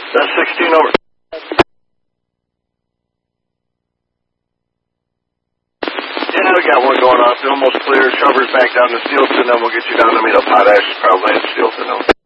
That's 16 over. Yeah, we got one going on. It's almost clear. Trevor's back down to Steelton, then we'll get you down to meet up Potash, probably in Steelton.